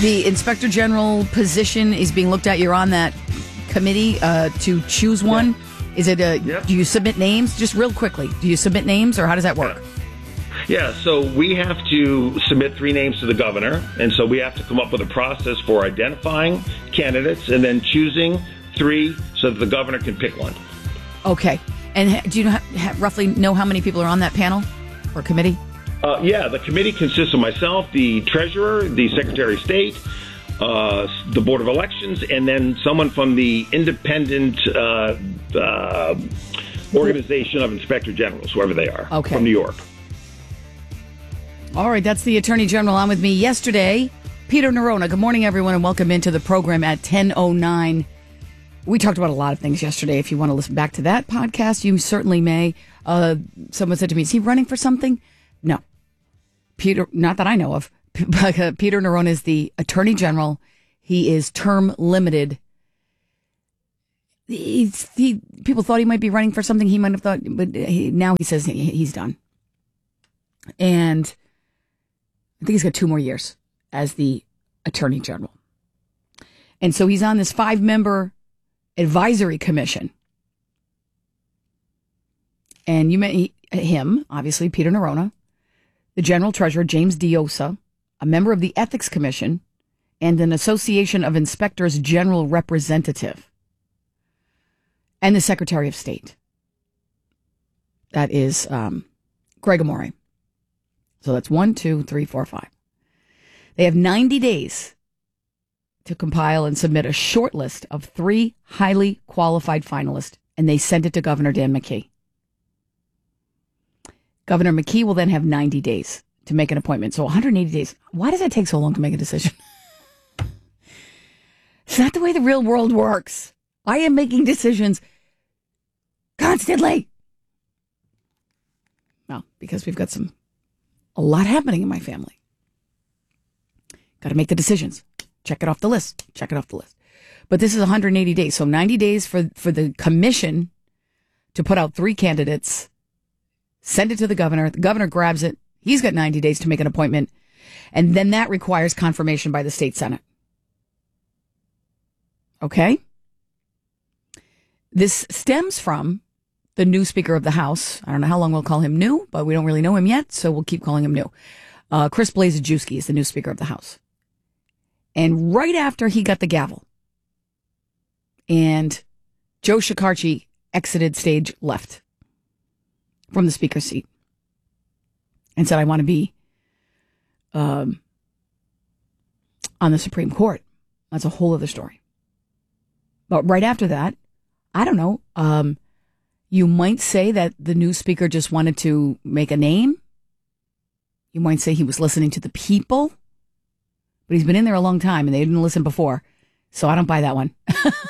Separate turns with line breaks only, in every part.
The Inspector General position is being looked at. You're on that committee to choose one.
Yep.
Is it do you submit names? Just real quickly, do you submit names or how does that work?
Yeah, so we have to submit 3 names to the governor, and so we have to come up with a process for identifying candidates and then choosing 3 so that the governor can pick one.
Okay. And do you roughly know how many people are on that panel or committee?
The committee consists of myself, the treasurer, the secretary of state, the board of elections, and then someone from the independent organization of inspector generals, whoever they are, from New York.
All right, that's the Attorney General on with me yesterday. Peter Neronha. Good morning, everyone, and welcome into the program at 10:09. We talked about a lot of things yesterday. If you want to listen back to that podcast, you certainly may. Someone said to me, is he running for something? No. Peter, not that I know of. Peter Neronha is the Attorney General. He is term limited. People thought he might be running for something he might have thought, but now he says he's done. And I think he's got 2 more years as the Attorney General. And so he's on this 5-member advisory commission. And you met him, obviously, Peter Neronha, the General Treasurer, James Diossa, a member of the Ethics Commission, and an Association of Inspectors General representative, and the Secretary of State. That is Greg Amore. So that's 1, 2, 3, 4, 5. They have 90 days to compile and submit a short list of 3 highly qualified finalists, and they send it to Governor Dan McKee. Governor McKee will then have 90 days to make an appointment. So 180 days. Why does it take so long to make a decision? It's not the way the real world works. I am making decisions constantly. Well, because we've got a lot happening in my family. Got to make the decisions. Check it off the list. Check it off the list. But this is 180 days. So 90 days for the commission to put out 3 candidates, send it to the governor. The governor grabs it. He's got 90 days to make an appointment. And then that requires confirmation by the state Senate. Okay? This stems from the new Speaker of the House. I don't know how long we'll call him new, but we don't really know him yet, so we'll keep calling him new. Chris Blazejewski is the new Speaker of the House. And right after he got the gavel and Joe Shekarchi exited stage left from the Speaker's seat and said, I want to be on the Supreme Court. That's a whole other story. But right after that, I don't know, you might say that the new Speaker just wanted to make a name. You might say he was listening to the people. But he's been in there a long time and they didn't listen before. So I don't buy that one.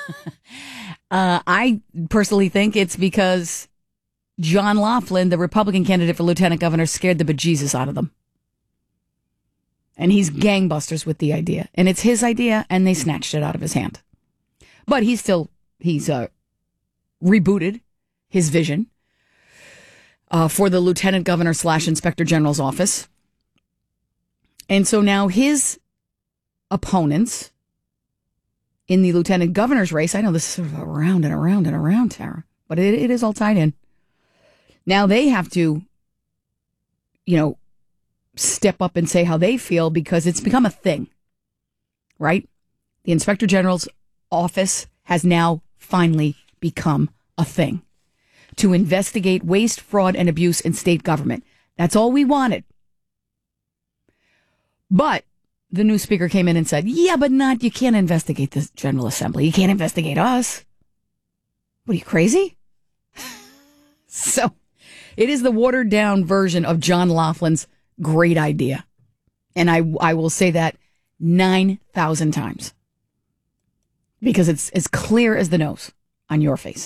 I personally think it's because John Laughlin, the Republican candidate for lieutenant governor, scared the bejesus out of them. And he's gangbusters with the idea. And it's his idea and they snatched it out of his hand. But he's rebooted his vision for the lieutenant governor / inspector general's office. And so now his opponents in the lieutenant governor's race, I know this is sort of around and around and around, Tara, but it is all tied in. Now they have to, step up and say how they feel because it's become a thing, right? The inspector general's office has now finally become a thing to investigate waste, fraud, and abuse in state government. That's all we wanted. But the new Speaker came in and said, yeah, but you can't investigate the General Assembly. You can't investigate us. What are you, crazy? So it is the watered down version of John Laughlin's great idea. And I will say that 9,000 times because it's as clear as the nose on your face.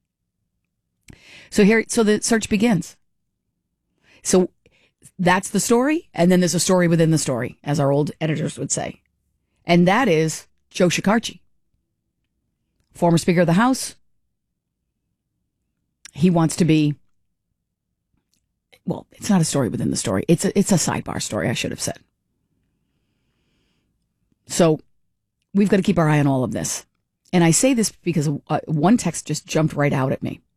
So the search begins. So that's the story. And then there's a story within the story, as our old editors would say. And that is Joe Shekarchi, former Speaker of the House. He wants to be, well, it's not a story within the story. It's a sidebar story, I should have said. So we've got to keep our eye on all of this. And I say this because one text just jumped right out at me.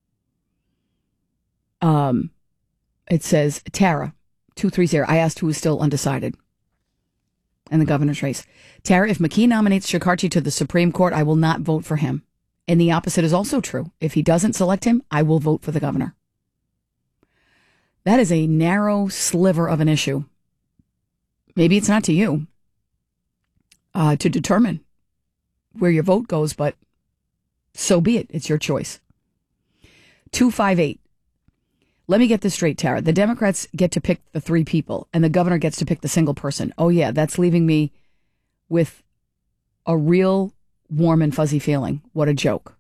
It says, Tara, 230, I asked who was still undecided in the governor's race. Tara, if McKee nominates Shekarchi to the Supreme Court, I will not vote for him. And the opposite is also true. If he doesn't select him, I will vote for the governor. That is a narrow sliver of an issue. Maybe it's not to you to determine where your vote goes, but so be it. It's your choice. 258. Let me get this straight, Tara. The Democrats get to pick the three people, and the governor gets to pick the single person. Oh, yeah, that's leaving me with a real warm and fuzzy feeling. What a joke.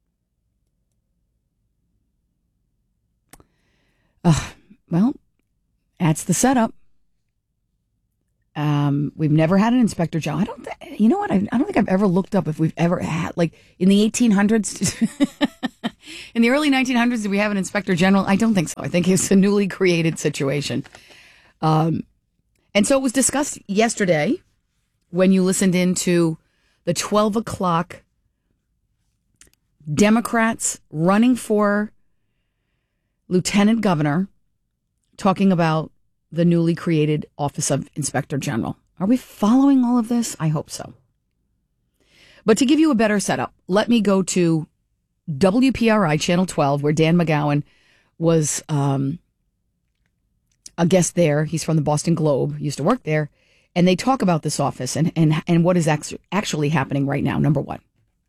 Well, that's the setup. We've never had an inspector general. You know what? I don't think I've ever looked up if we've ever had, like in the 1800s, in the early 1900s, did we have an inspector general? I don't think so. I think it's a newly created situation. And so it was discussed yesterday when you listened into the 12 o'clock Democrats running for lieutenant governor, talking about the newly created Office of Inspector General. Are we following all of this? I hope so. But to give you a better setup, let me go to WPRI Channel 12, where Dan McGowan was a guest there. He's from the Boston Globe, used to work there. And they talk about this office and what is actually happening right now, number one.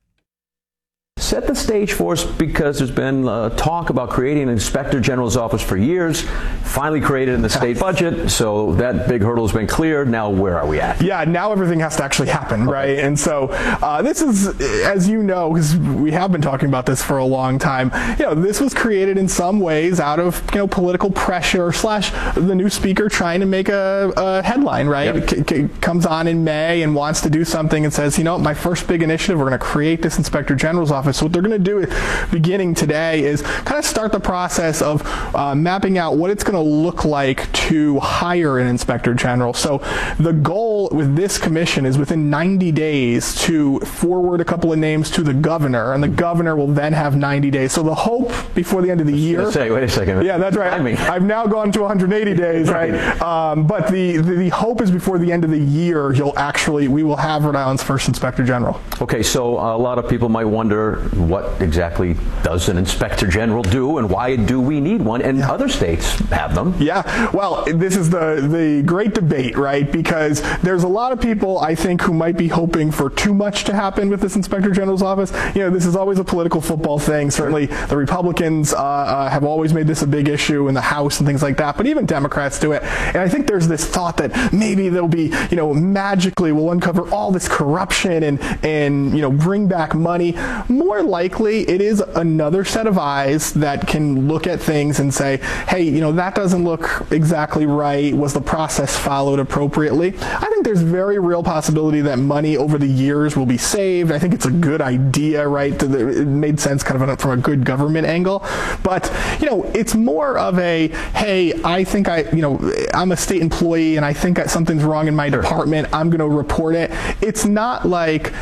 Set the stage for us, because there's been talk about creating an inspector general's office for years, finally created in the state budget, so that big hurdle has been cleared. Now where are we at?
Yeah, now everything has to actually happen, right? And so this is, as you know, because we have been talking about this for a long time, this was created in some ways out of political pressure / the new speaker trying to make a headline, right? Yep. Comes on in May and wants to do something and says, my first big initiative, we're going to create this inspector general's office. So what they're going to do beginning today is kind of start the process of mapping out what it's going to look like to hire an inspector general. So the goal with this commission is within 90 days to forward a couple of names to the governor, and the governor will then have 90 days. So the hope before the end of the year.
Wait a second.
Yeah, that's right. I've now gone to 180 days, right? But the hope is before the end of the year, we will have Rhode Island's first inspector general.
Okay, so a lot of people might wonder, what exactly does an inspector general do, and why do we need one? And other states have them. Yeah,
well, this is the great debate, right? Because there's a lot of people, I think, who might be hoping for too much to happen with this inspector general's office. This is always a political football thing. Certainly the Republicans have always made this a big issue in the House and things like that, but even Democrats do it. And I think there's this thought that maybe there'll be, magically we'll uncover all this corruption and bring back money. More likely, it is another set of eyes that can look at things and say, hey, that doesn't look exactly right. Was the process followed appropriately? I think there's very real possibility that money over the years will be saved. I think it's a good idea, right? It made sense kind of from a good government angle. But, it's more of a, hey, I think I'm a state employee and I think something's wrong in my department. I'm going to report it. It's not like,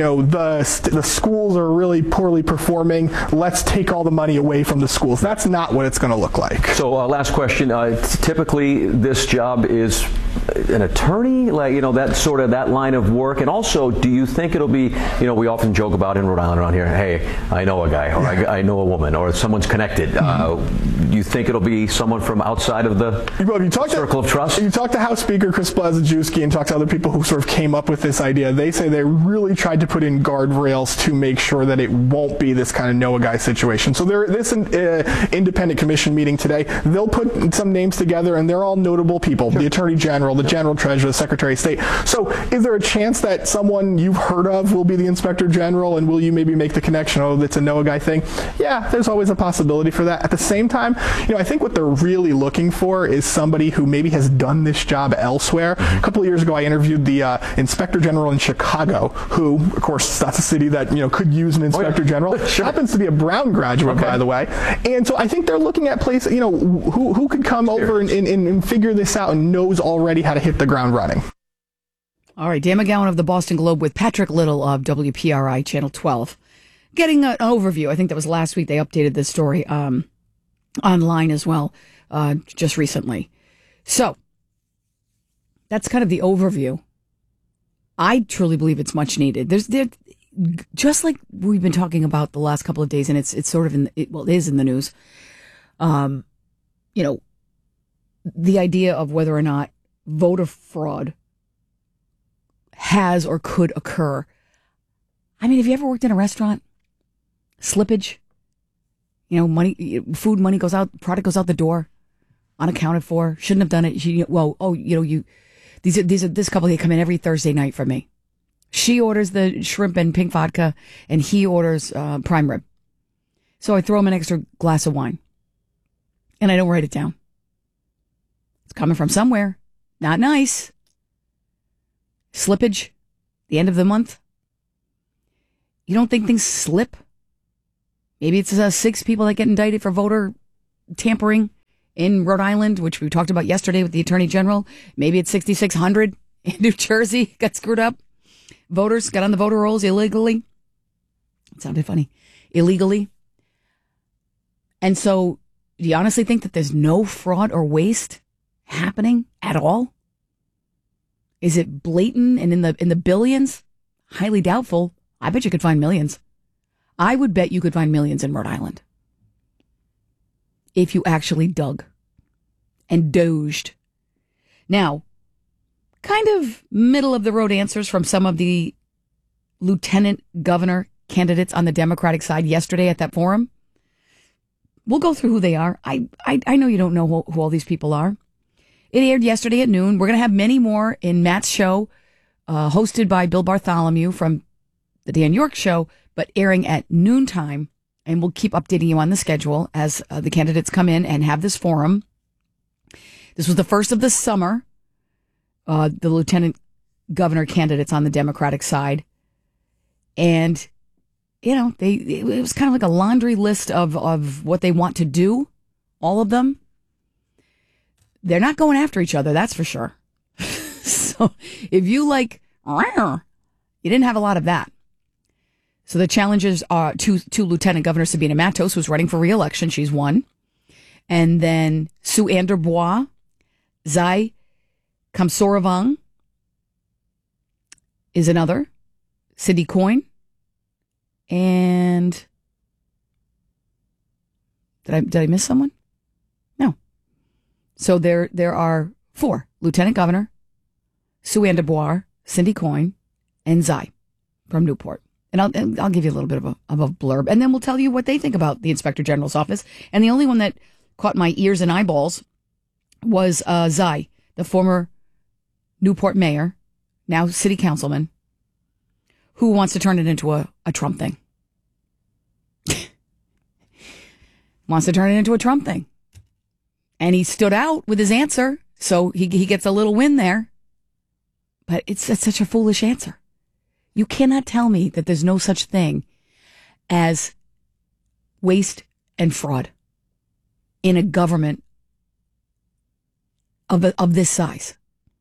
the schools are really poorly performing. Let's take all the money away from the schools. That's not what it's going to look like.
So last question. Typically, this job is an attorney, that line of work. And also, do you think it'll be, we often joke about in Rhode Island around here, hey, I know a guy, or I know a woman, or someone's connected. Do you think it'll be someone from outside of the circle of trust?
You talk to House Speaker Chris Blazejewski and talk to other people who sort of came up with this idea. They say they really tried to put in guardrails to make sure that it won't be this kind of know a guy situation. So this independent commission meeting today, they'll put some names together, and they're all notable people. The Attorney General, the General Treasurer, the Secretary of State. So is there a chance that someone you've heard of will be the Inspector General, and will you maybe make the connection, it's a know a guy thing? Yeah, there's always a possibility for that. At the same time, I think what they're really looking for is somebody who maybe has done this job elsewhere. A couple of years ago, I interviewed the Inspector General in Chicago, who, of course, that's a city that, could use an Inspector General. Sure. Happens to be a Brown graduate, by the way. And so I think they're looking at places, who could come over and figure this out and knows already how to hit the ground running.
All right, Dan McGowan of the Boston Globe with Patrick Little of WPRI Channel 12. Getting an overview. I think that was last week. They updated this story online as well just recently. So that's kind of the overview. I truly believe it's much needed. There's just like we've been talking about the last couple of days, and it's sort of it is in the news. You know, the idea of whether or not voter fraud has or could occur. I mean, have you ever worked in a restaurant? Slippage, you know, food money goes out, product goes out the door, unaccounted for. Shouldn't have done it. This couple, they come in every Thursday night for me. She orders the shrimp and pink vodka, and he orders prime rib. So I throw him an extra glass of wine, and I don't write it down. It's coming from somewhere. Not nice. Slippage, the end of the month. You don't think things slip? Maybe it's 6 people that get indicted for voter tampering in Rhode Island, which we talked about yesterday with the Attorney General. Maybe it's 6,600 in New Jersey got screwed up. Voters got on the voter rolls illegally. It sounded funny. Illegally. And so, do you honestly think that there's no fraud or waste happening at all? Is it blatant and in the billions? Highly doubtful. I bet you could find millions. I would bet you could find millions in Rhode Island if you actually dug and doged. Now, kind of middle of the road answers from some of the lieutenant governor candidates on the Democratic side yesterday at that forum. We'll go through who they are. I know you don't know who all these people are. It aired yesterday at noon. We're going to have many more in Matt's show, hosted by Bill Bartholomew from the Dan York Show, but airing at noontime. And we'll keep updating you on the schedule as the candidates come in and have this forum. This was the first of the summer, the lieutenant governor candidates on the Democratic side. And, you know, it was kind of like a laundry list of what they want to do, all of them. They're not going after each other, that's for sure. So if you like, you didn't have a lot of that. So the challenges are to Lieutenant Governor Sabina Matos, who's running for re-election. She's one. And then Sue Ann Dubois, Zai Kamsoravong is another. Cindy Coyne. And did I miss someone? No. So there are 4. Lieutenant Governor, Sue Ann Dubois, Cindy Coyne, and Zai from Newport. And I'll give you a little bit of a blurb, and then we'll tell you what they think about the Inspector General's office. And the only one that caught my ears and eyeballs was Zai, the former Newport mayor, now city councilman, who wants to turn it into a Trump thing. Wants to turn it into a Trump thing. And he stood out with his answer, so he gets a little win there. But it's such a foolish answer. You cannot tell me that there's no such thing as waste and fraud in a government of this size.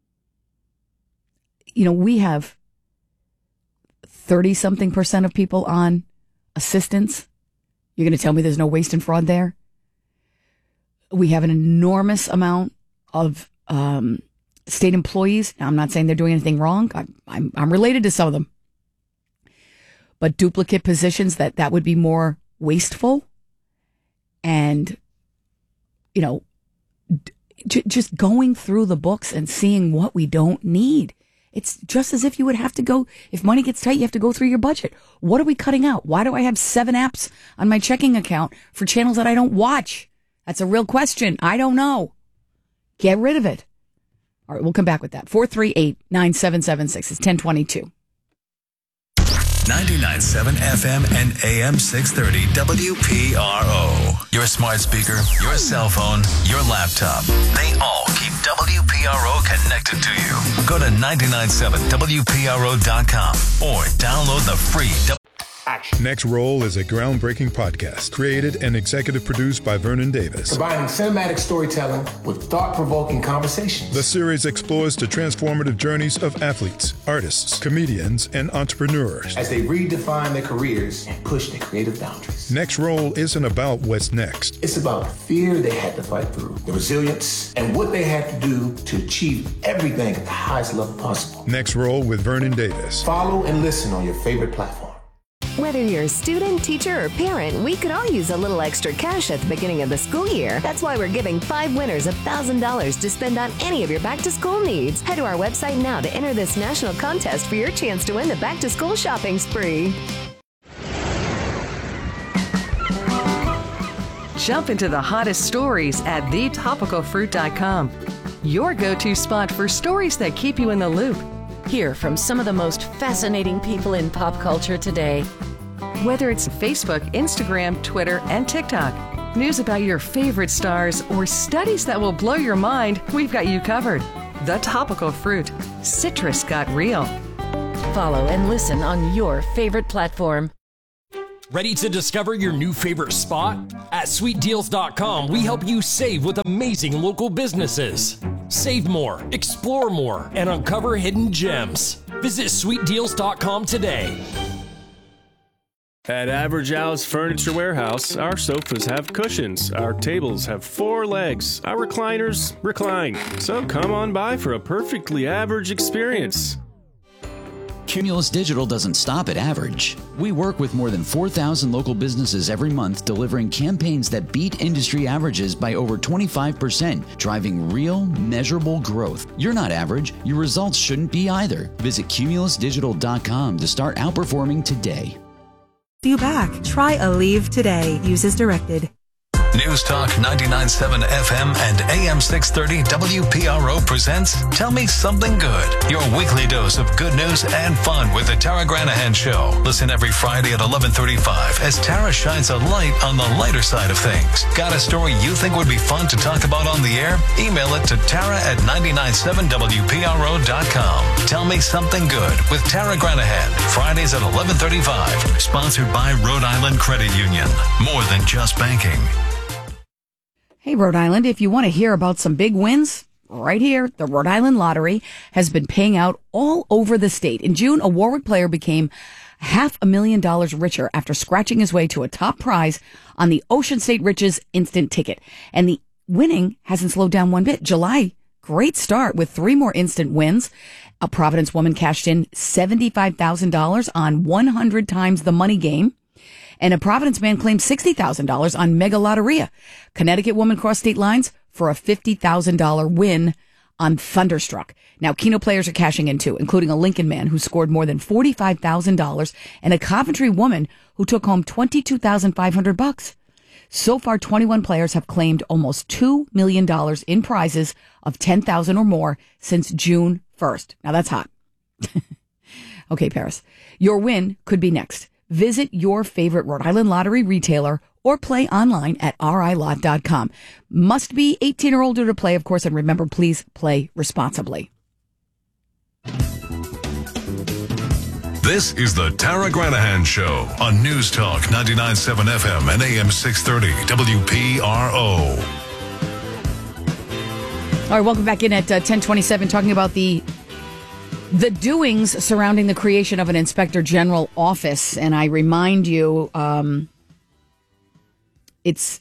You know, we have 30-something% of people on assistance. You're going to tell me there's no waste and fraud there? We have an enormous amount of state employees. Now, I'm not saying they're doing anything wrong. I'm related to some of them. But duplicate positions, that would be more wasteful. And, you know, just going through the books and seeing what we don't need. It's just as if you would have to go, if money gets tight, you have to go through your budget. What are we cutting out? Why do I have 7 apps on my checking account for channels that I don't watch? That's a real question. I don't know. Get rid of it. All right, we'll come back with that. 438-9776. It's 1022.
99.7 FM and AM 630 WPRO. Your smart speaker, your cell phone, your laptop. They all keep WPRO connected to you. Go to 997WPRO.com or download the free
action.
Next Roll is a groundbreaking podcast created and executive produced by Vernon Davis.
Combining cinematic storytelling with thought-provoking conversations.
The series explores the transformative journeys of athletes, artists, comedians, and entrepreneurs
as they redefine their careers and push their creative boundaries.
Next Roll isn't about what's next.
It's about the fear they had to fight through, the resilience, and what they had to do to achieve everything at the highest level possible.
Next Roll with Vernon Davis.
Follow and listen on your favorite platform.
Whether you're a student, teacher, or parent, we could all use a little extra cash at the beginning of the school year. That's why we're giving 5 winners $1,000 to spend on any of your back-to-school needs. Head to our website now to enter this national contest for your chance to win the back-to-school shopping spree.
Jump into the hottest stories at thetopicalfruit.com. Your go-to spot for stories that keep you in the loop.
Hear from some of the most fascinating people in pop culture today.
Whether it's Facebook, Instagram, Twitter, and TikTok, news about your favorite stars, or studies that will blow your mind, we've got you covered. The Topical Fruit. Citrus got real.
Follow and listen on your favorite platform.
Ready to discover your new favorite spot? At sweetdeals.com, we help you save with amazing local businesses. Save more, explore more, and uncover hidden gems. Visit sweetdeals.com today.
At Average Al's Furniture Warehouse, our sofas have cushions, our tables have 4 legs, our recliners recline. So come on by for a perfectly average experience.
Cumulus Digital doesn't stop at average. We work with more than 4,000 local businesses every month, delivering campaigns that beat industry averages by over 25%, driving real, measurable growth. You're not average. Your results shouldn't be either. Visit cumulusdigital.com to start outperforming today.
You back. Try Aleve today. Use as directed.
News Talk 99.7 FM and AM 630 WPRO presents Tell Me Something Good, your weekly dose of good news and fun with the Tara Granahan Show. Listen every Friday at 11:35 as Tara shines a light on the lighter side of things. Got a story you think would be fun to talk about on the air? Email it to Tara at 997WPRO.com. Tell Me Something Good with Tara Granahan, Fridays at 11:35. Sponsored by Rhode Island Credit Union. More than just banking.
Hey, Rhode Island, if you want to hear about some big wins, right here, the Rhode Island Lottery has been paying out all over the state. In June, a Warwick player became $500,000 richer after scratching his way to a top prize on the Ocean State Riches instant ticket. And the winning hasn't slowed down one bit. July, great start with 3 more instant wins. A Providence woman cashed in $75,000 on 100 times the money game. And a Providence man claimed $60,000 on Mega Lotteria. Connecticut woman crossed state lines for a $50,000 win on Thunderstruck. Now, Keno players are cashing in too, including a Lincoln man who scored more than $45,000 and a Coventry woman who took home $22,500. So far, 21 players have claimed almost $2 million in prizes of $10,000 or more since June 1st. Now, that's hot. Okay, Paris. Your win could be next. Visit your favorite Rhode Island Lottery retailer or play online at rilot.com. Must be 18 or older to play, of course, and remember, please play responsibly.
This is the Tara Granahan Show on News Talk 99.7 FM and AM 630 WPRO.
All right, welcome back in at 10:27, talking about the doings surrounding the creation of an Inspector General office. And I remind you, it's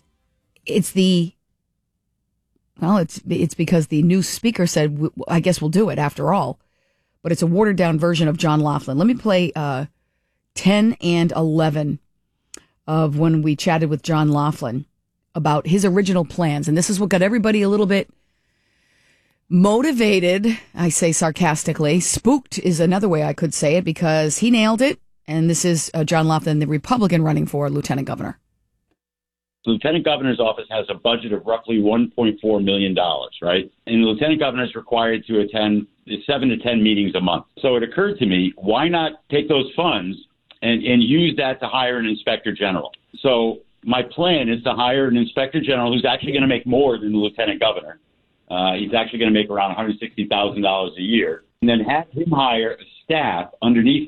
because the new speaker said, I guess we'll do it after all. But it's a watered down version of John Laughlin. Let me play 10 and 11 of when we chatted with John Laughlin about his original plans. And this is what got everybody a little bit motivated, I say sarcastically. Spooked is another way I could say it, because he nailed it. And this is John Laughlin, the Republican running for lieutenant governor.
The lieutenant governor's office has a budget of roughly $1.4 million, right? And the lieutenant governor is required to attend 7 to 10 meetings a month. So it occurred to me, why not take those funds and use that to hire an inspector general? So my plan is to hire an inspector general who's actually going to make more than the lieutenant governor. He's actually going to make around $160,000 a year, and then have him hire a staff underneath him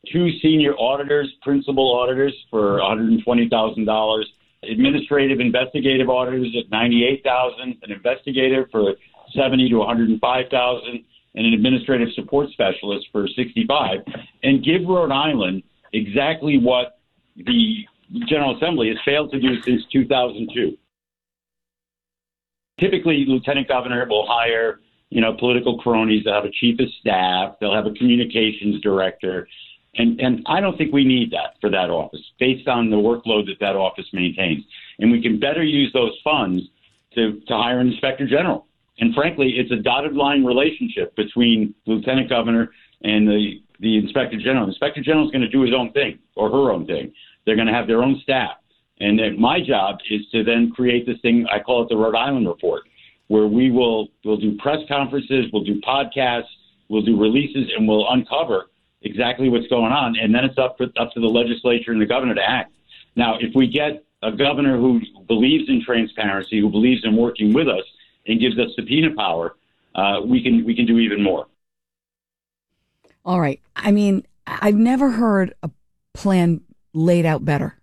2 senior auditors, principal auditors for $120,000, administrative investigative auditors at $98,000, an investigator for $70,000 to $105,000, and an administrative support specialist for $65,000, and give Rhode Island exactly what the General Assembly has failed to do since 2002. Typically, Lieutenant Governor will hire, political cronies. They'll have a chief of staff. They'll have a communications director. And I don't think we need that for that office based on the workload that office maintains. And we can better use those funds to hire an inspector general. And frankly, it's a dotted line relationship between Lieutenant Governor and the inspector general. The inspector general is going to do his own thing or her own thing. They're going to have their own staff. And then my job is to then create this thing, I call it the Rhode Island Report, where we'll do press conferences, we'll do podcasts, we'll do releases, and we'll uncover exactly what's going on. And then it's up to the legislature and the governor to act. Now, if we get a governor who believes in transparency, who believes in working with us and gives us subpoena power, we can do even more.
All right. I mean, I've never heard a plan laid out better.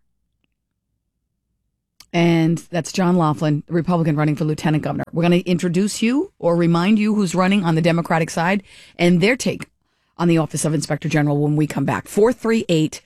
And that's John Laughlin, the Republican running for lieutenant governor. We're going to introduce you or remind you who's running on the Democratic side and their take on the Office of Inspector General when we come back. 438-9776,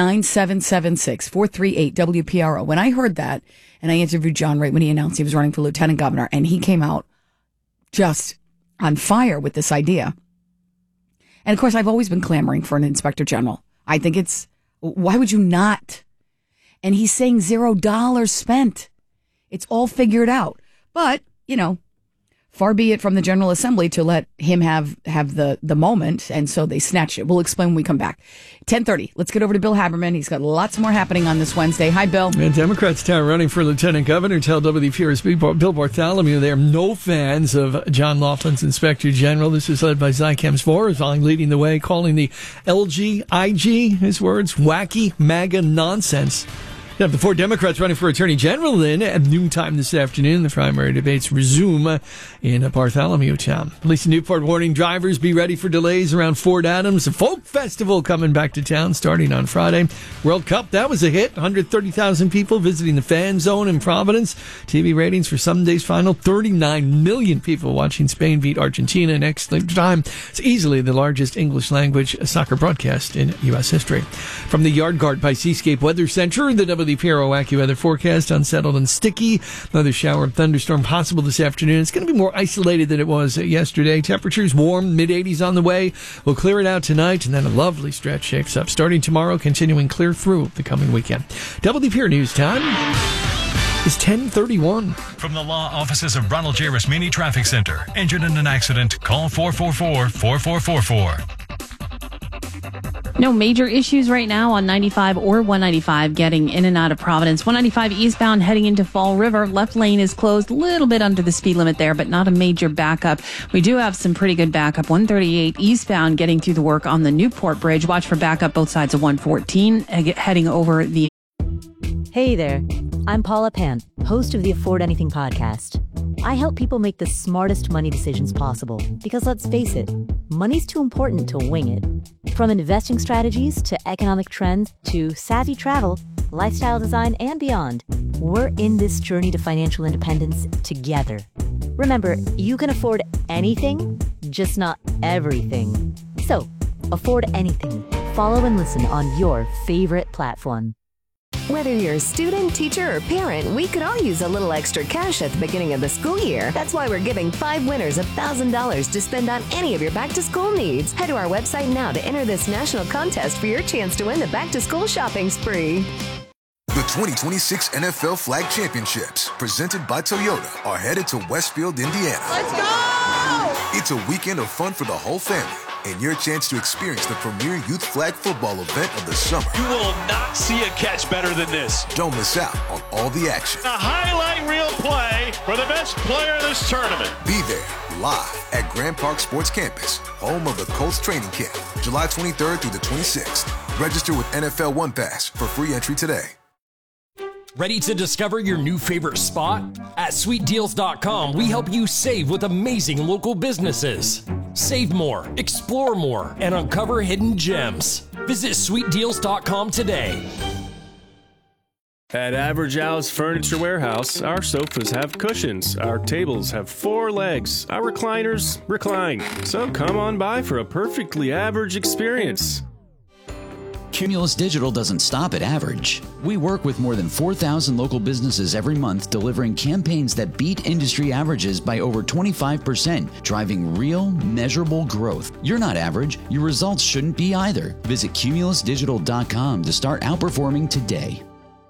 438-WPRO. When I heard that, and I interviewed John right when he announced he was running for lieutenant governor, and he came out just on fire with this idea. And of course, I've always been clamoring for an inspector general. I think why would you not? And he's saying $0 spent. It's all figured out. But, far be it from the General Assembly to let him have the moment. And so they snatched it. We'll explain when we come back. 10:30. Let's get over to Bill Haberman. He's got lots more happening on this Wednesday. Hi, Bill.
And Democrats now running for lieutenant governor tell WPR's Bill Bartholomew they are no fans of John Laughlin's inspector general. This is led by Zycam Svoborsky leading the way, calling the LGIG, his words, wacky MAGA nonsense. You have the 4 Democrats running for Attorney General then at noontime this afternoon. The primary debates resume in Bartholomew Town. Police in Newport warning drivers be ready for delays around Fort Adams. The Folk Festival coming back to town starting on Friday. World Cup, that was a hit. 130,000 people visiting the fan zone in Providence. TV ratings for Sunday's final, 39 million people watching Spain beat Argentina in extra time. It's easily the largest English language soccer broadcast in U.S. history. From the Yard Guard by Seascape Weather Center, the WPRO AccuWeather forecast, unsettled and sticky. Another shower and thunderstorm possible this afternoon. It's going to be more isolated than it was yesterday. Temperatures warm, mid-80s on the way. We'll clear it out tonight, and then a lovely stretch shapes up starting tomorrow, continuing clear through the coming weekend. WPR News time is 10:31.
From the law offices of Ronald J. Rasmini Traffic Center. Injured in an accident? Call 444-4444.
No major issues right now on 95 or 195 getting in and out of Providence. 195 eastbound heading into Fall River. Left lane is closed, a little bit under the speed limit there, but not a major backup. We do have some pretty good backup. 138 eastbound getting through the work on the Newport Bridge. Watch for backup both sides of 114 heading over the...
Hey there, I'm Paula Pan, host of the Afford Anything podcast. I help people make the smartest money decisions possible because, let's face it, money's too important to wing it. From investing strategies to economic trends to savvy travel, lifestyle design, and beyond, we're in this journey to financial independence together. Remember, you can afford anything, just not everything. So, afford anything. Follow and listen on your favorite platform.
Whether you're a student, teacher, or parent, we could all use a little extra cash at the beginning of the school year. That's why we're giving 5 winners $1,000 to spend on any of your back-to-school needs. Head to our website now to enter this national contest for your chance to win the back-to-school shopping spree.
The 2026 NFL Flag Championships, presented by Toyota, are headed to Westfield, Indiana.
Let's go!
It's a weekend of fun for the whole family, and your chance to experience the premier youth flag football event of the summer.
You will not see a catch better than this.
Don't miss out on all the action.
A highlight reel play for the best player in this tournament.
Be there live at Grand Park Sports Campus, home of the Colts training camp, July 23rd through the 26th. Register with NFL One Pass for free entry today.
Ready to discover your new favorite spot? At SweetDeals.com, we help you save with amazing local businesses. Save more, explore more, and uncover hidden gems. Visit sweetdeals.com today.
At Average Al's Furniture Warehouse, our sofas have cushions, our tables have 4 legs, our recliners recline. So come on by for a perfectly average experience.
Cumulus Digital doesn't stop at average. We work with more than 4,000 local businesses every month, delivering campaigns that beat industry averages by over 25%, driving real, measurable growth. You're not average. Your results shouldn't be either. Visit cumulusdigital.com to start outperforming today.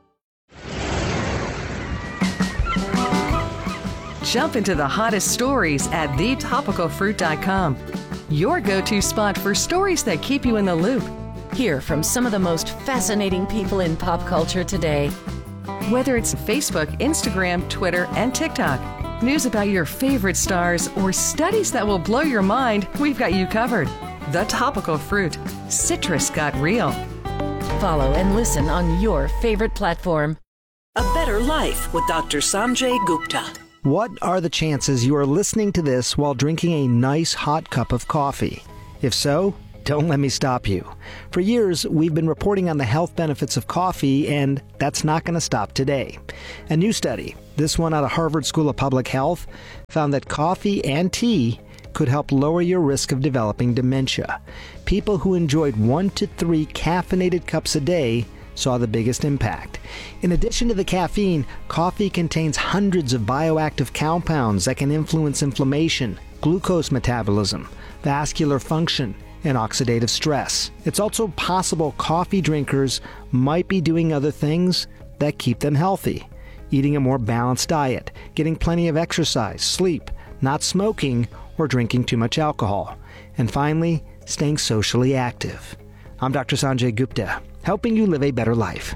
Jump into the hottest stories at thetopicalfruit.com. Your go-to spot for stories that keep you in the loop.
Hear from some of the most fascinating people in pop culture today.
Whether it's Facebook, Instagram, Twitter, and TikTok, news about your favorite stars, or studies that will blow your mind, we've got you covered. The Topical Fruit. Citrus got real.
Follow and listen on your favorite platform.
A Better Life with Dr. Sanjay Gupta.
What are the chances you are listening to this while drinking a nice hot cup of coffee? If so, don't let me stop you. For years, we've been reporting on the health benefits of coffee, and that's not going to stop today. A new study, this one out of Harvard School of Public Health, found that coffee and tea could help lower your risk of developing dementia. People who enjoyed 1 to 3 caffeinated cups a day saw the biggest impact. In addition to the caffeine, coffee contains hundreds of bioactive compounds that can influence inflammation, glucose metabolism, vascular function, and oxidative stress. It's also possible coffee drinkers might be doing other things that keep them healthy. Eating a more balanced diet, getting plenty of exercise, sleep, not smoking, or drinking too much alcohol. And finally, staying socially active. I'm Dr. Sanjay Gupta, helping you live a better life.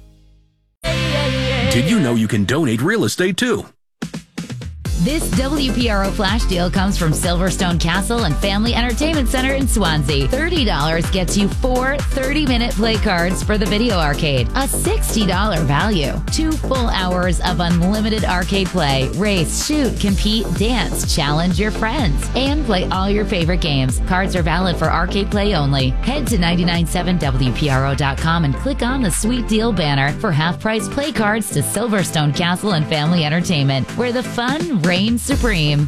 Did you know you can donate real estate too?
This WPRO flash deal comes from Silverstone Castle and Family Entertainment Center in Swansea. $30 gets you 4 30-minute play cards for the video arcade. A $60 value. 2 full hours of unlimited arcade play. Race, shoot, compete, dance, challenge your friends, and play all your favorite games. Cards are valid for arcade play only. Head to 997WPRO.com and click on the Sweet Deal banner for half-price play cards to Silverstone Castle and Family Entertainment, where the fun reigns supreme.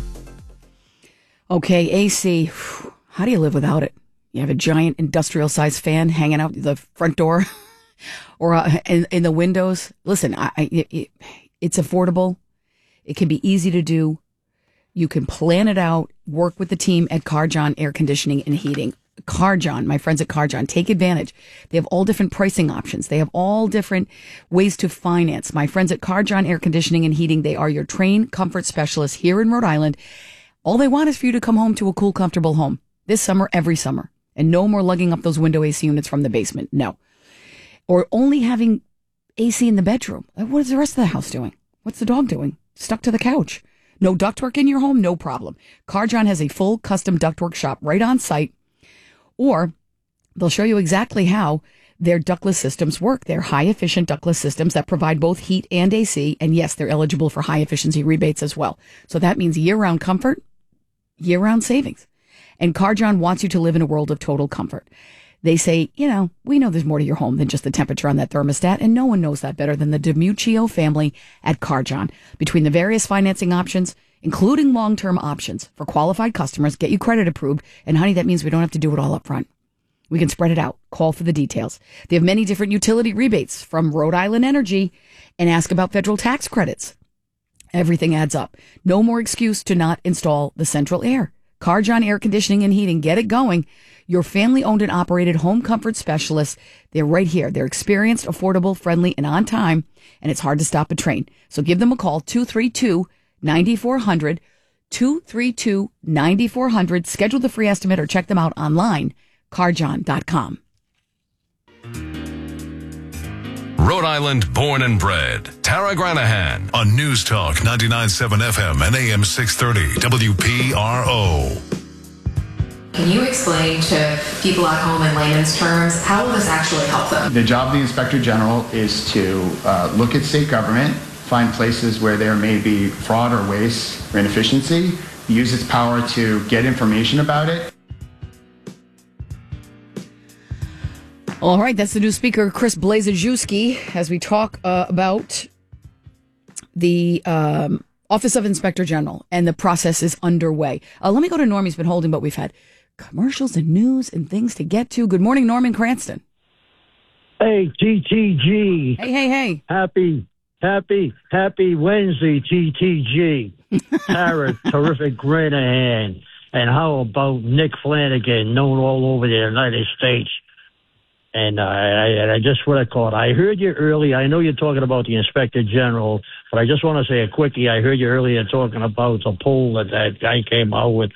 Okay, AC. How do you live without it? You have a giant industrial-sized fan hanging out the front door or in the windows. Listen, it's affordable. It can be easy to do. You can plan it out. Work with the team at Carjon Air Conditioning and Heating. Carjon, my friends at Carjon, take advantage. They have all different pricing options. They have all different ways to finance. My friends at Carjon Air Conditioning and Heating, they are your trained comfort specialists here in Rhode Island. All they want is for you to come home to a cool, comfortable home this summer, every summer. And no more lugging up those window AC units from the basement. No. Or only having AC in the bedroom. What is the rest of the house doing? What's the dog doing? Stuck to the couch. No ductwork in your home? No problem. Carjon has a full custom ductwork shop right on site. Or they'll show you exactly how their ductless systems work. They're high-efficient ductless systems that provide both heat and AC. And yes, they're eligible for high-efficiency rebates as well. So that means year-round comfort, year-round savings. And Carjon wants you to live in a world of total comfort. They say, we know there's more to your home than just the temperature on that thermostat, and no one knows that better than the DiMuccio family at Carjon. Between the various financing options, including long-term options for qualified customers, get you credit approved, and honey, that means we don't have to do it all up front. We can spread it out. Call for the details. They have many different utility rebates from Rhode Island Energy, and ask about federal tax credits. Everything adds up. No more excuse to not install the central air. Carjon Air Conditioning and Heating. Get it going. Your family-owned and operated home comfort specialists. They're right here. They're experienced, affordable, friendly, and on time, and it's hard to stop a train. So give them a call, 232-9400, 232-9400. Schedule the free estimate or check them out online, carjon.com.
Rhode Island born and bred. Tara Granahan on News Talk 99.7 FM and AM 630 WPRO.
Can you explain to people at home in layman's terms, how will this actually help them?
The job of the Inspector General is to look at state government, find places where there may be fraud or waste or inefficiency, use its power to get information about it.
All right, that's the new speaker, Chris Blazejewski, as we talk about the Office of Inspector General, and the process is underway. Let me go to Norm. He's been holding, but we've had commercials and news and things to get to. Good morning, Norman Cranston.
Hey, TTG.
Hey.
Happy Wednesday, TTG. Tara, terrific Granahan. And how about Nick Flanagan, known all over the United States? And I just what I call it. I heard you early. I know you're talking about the Inspector General, but I just want to say a quickie. I heard you earlier talking about the poll that guy came out with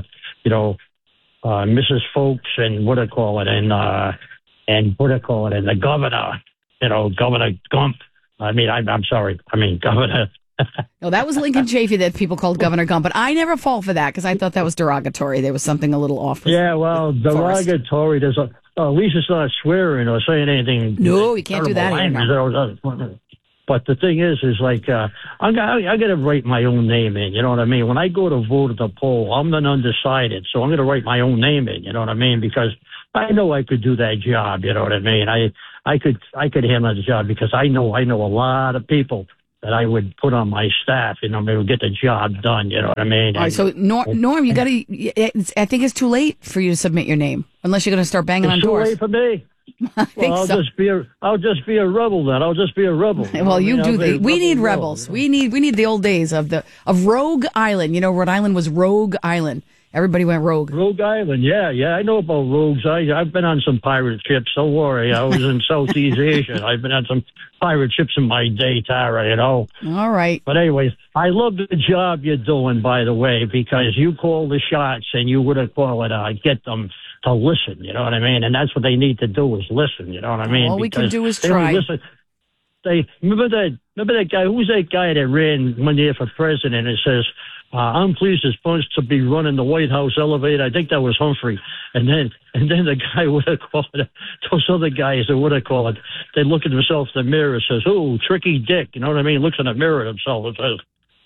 Mrs. Folks and what I call it, and the governor, Governor Gump. I'm sorry. Governor.
No, that was Lincoln Chafee that people called Governor Gump, but I never fall for that because I thought that was derogatory. There was something a little off.
Yeah, well, derogatory. At least it's not swearing or saying anything.
No, you can't do that anymore.
But the thing is like, I got to write my own name in, you know what I mean? When I go to vote at the poll, I'm an undecided, so I'm going to write my own name in, you know what I mean? Because I know I could do that job, you know what I mean? I could handle the job because I know a lot of people that I would put on my staff, they would get the job done, you know what I mean?
All right, so Norm, you got to, I think it's too late for you to submit your name, unless you're going to start banging on doors.
It's too late for me. I'll just be a rebel then. I'll just be a rebel.
Well, we need rebels. We need the old days of Rogue Island. Rhode Island was Rogue Island. Everybody went rogue.
Rogue Island, yeah. I know about rogues. I've been on some pirate ships. Don't worry. I was in Southeast Asia. I've been on some pirate ships in my day, Tara,
All right.
But anyways, I love the job you're doing, by the way, because you call the shots and you would have called it, get them to listen, you know what I mean? And that's what they need to do is listen, you know what I mean?
All we can do is try.
Remember that guy, who's that guy that ran one year for president and says, I'm pleased as punch to be running the White House elevator. I think that was Humphrey. And then the guy would have called it, those other guys that would have called it, they look at themselves in the mirror and says, oh, tricky dick. You know what I mean? Looks in the mirror at himself and says,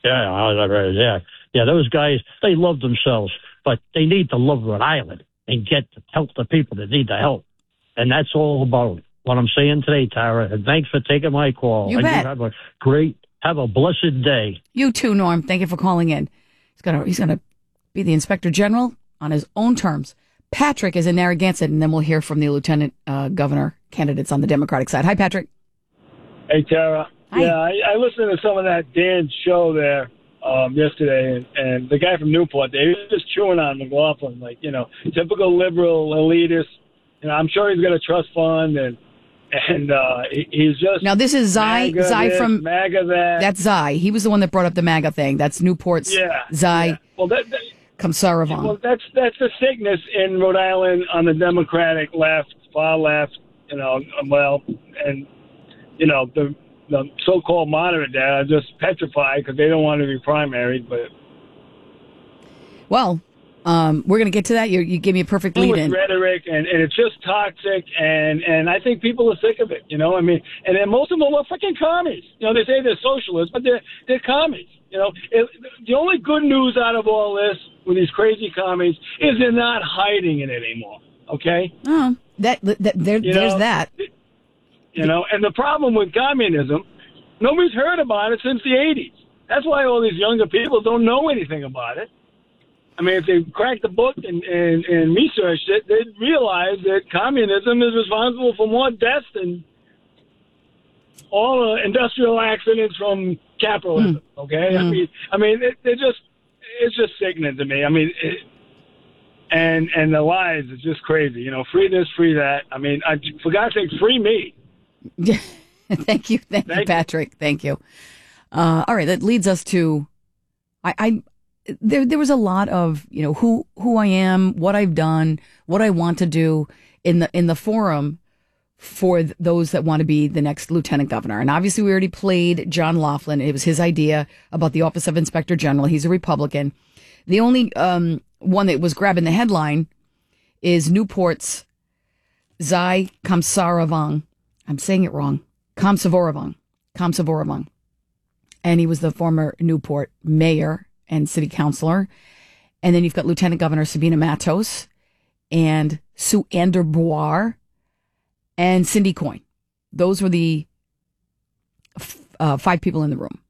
yeah, those guys, they love themselves, but they need to love Rhode Island and get to help the people that need the help. And that's all about what I'm saying today, Tara. And thanks for taking my call.
You bet.
Have a blessed day.
You too, Norm. Thank you for calling in. He's gonna be the Inspector General on his own terms. Patrick is in Narragansett, and then we'll hear from the Lieutenant Governor candidates on the Democratic side. Hi, Patrick.
Hey, Tara.
Hi.
Yeah, I listened to some of that Dan show there yesterday, and the guy from Newport, he was just chewing on McLaughlin, typical liberal elitist. I'm sure he's got a trust fund, and he's just...
Now, this is Zai from...
MAGA that.
That's Zai. He was the one that brought up the MAGA thing. That's Newport's Zai.
Yeah. Well,
Kamsaravan.
Well, that's the sickness in Rhode Island on the Democratic left, far left, the so-called moderate there are just petrified because they don't want to be primaried, but... Well...
we're going to get to that. You gave me a perfect lead in.
Rhetoric, and it's just toxic, and I think people are sick of it, and then most of them are freaking commies. They say they're socialists, but they're commies. The only good news out of all this with these crazy commies is they're not hiding it anymore, okay?
Oh, there's that.
And the problem with communism, nobody's heard about it since the 80s. That's why all these younger people don't know anything about it. If they cracked the book and researched it, they'd realize that communism is responsible for more deaths than all industrial accidents from capitalism. Okay, it's just sickening to me. And the lies is just crazy. Free this, free that. For God's sake, free me.
Thank you, Patrick. Thank you. All right, that leads us to There was a lot of, who I am, what I've done, what I want to do in the forum for those that want to be the next lieutenant governor. And obviously we already played John Laughlin. It was his idea about the Office of Inspector General. He's a Republican. The only one that was grabbing the headline is Newport's Zai Kamsaravan. I'm saying it wrong. Kamsavaravong. And he was the former Newport mayor and city councilor. And then you've got Lieutenant Governor Sabina Matos and Sue Anderboir and Cindy Coyne. Those were the 5 people in the room.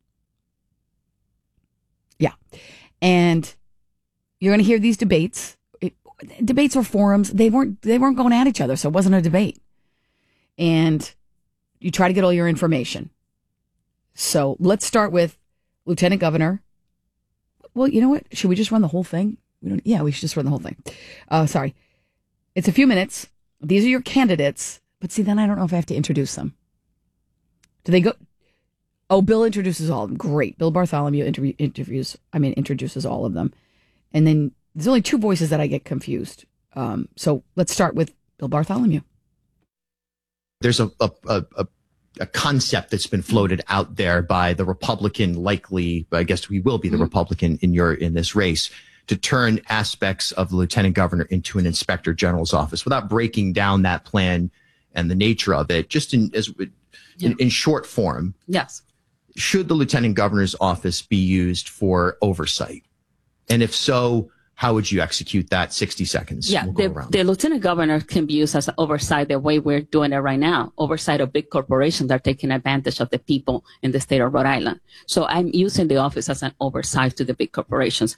Yeah. And you're going to hear these debates. Debates or forums, they weren't going at each other, so it wasn't a debate. And you try to get all your information. So let's start with Lieutenant Governor. Well, you know what? Should we just run the whole thing? We should just run the whole thing. Sorry. It's a few minutes. These are your candidates. But see, then I don't know if I have to introduce them. Do they go? Oh, Bill introduces all of them. Great. Bill Bartholomew introduces all of them. And then there's only 2 voices that I get confused. So let's start with Bill Bartholomew.
There's a concept that's been floated out there by the Republican, likely, I guess we will be the Republican in this race, to turn aspects of the lieutenant governor into an inspector general's office without breaking down that plan and the nature of it. Just in short form.
Yes.
Should the lieutenant governor's office be used for oversight? And if so, how would you execute that? 60 seconds.
Yeah, the lieutenant governor can be used as an oversight the way we're doing it right now, oversight of big corporations that are taking advantage of the people in the state of Rhode Island. So I'm using the office as an oversight to the big corporations.